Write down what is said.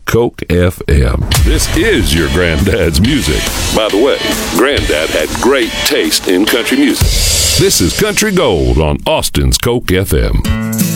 Coke FM. This is your granddad's music. By the way, Granddad had great taste in country music. This is Country Gold on Austin's Coke FM.